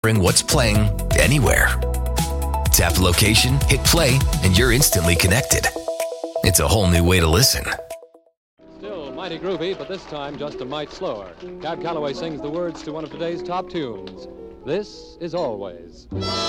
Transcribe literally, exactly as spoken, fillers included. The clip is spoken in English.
Bring what's playing anywhere. Tap the location, hit play, and you're instantly connected. It's a whole new way to listen. Still mighty groovy, but this time just a mite slower. Cab Calloway sings the words to one of today's top tunes. This is Always.